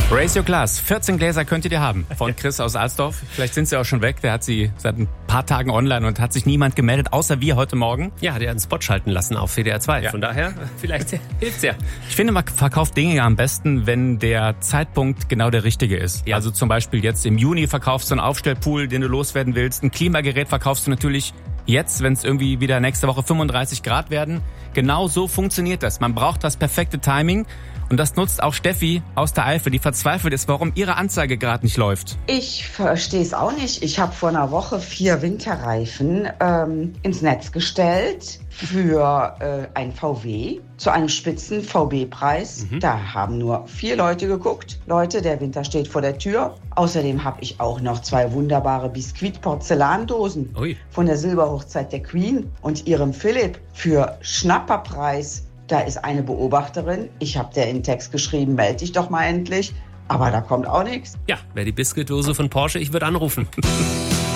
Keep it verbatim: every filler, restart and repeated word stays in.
Raise Your Glass. vierzehn Gläser könntet ihr haben. Von Chris aus Alsdorf. Vielleicht sind sie auch schon weg. Der hat sie seit ein paar Tagen online und hat sich niemand gemeldet, außer wir heute Morgen. Ja, hat er einen Spot schalten lassen auf W D R zwei. Ja. Von daher, vielleicht hilft's ja. Ich finde, man verkauft Dinge ja am besten, wenn der Zeitpunkt genau der richtige ist. Ja. Also zum Beispiel jetzt im Juni verkaufst du einen Aufstellpool, den du loswerden willst. Ein Klimagerät verkaufst du natürlich jetzt, wenn es irgendwie wieder nächste Woche fünfunddreißig Grad werden. Genau so funktioniert das. Man braucht das perfekte Timing. Und das nutzt auch Steffi aus der Eifel, die verzweifelt ist, warum ihre Anzeige gerade nicht läuft. Ich verstehe es auch nicht. Ich habe vor einer Woche vier Winterreifen ähm, ins Netz gestellt für äh, ein V W zu einem spitzen V B-Preis. Mhm. Da haben nur vier Leute geguckt. Leute, der Winter steht vor der Tür. Außerdem habe ich auch noch zwei wunderbare Biskuit-Porzellandosen Ui. von der Silberhochzeit der Queen und ihrem Philipp für Schnapperpreis. Da ist eine Beobachterin. Ich habe der in Text geschrieben, melde dich doch mal endlich. Aber da kommt auch nichts. Ja, wäre die Biskuitdose von Porsche, ich würde anrufen.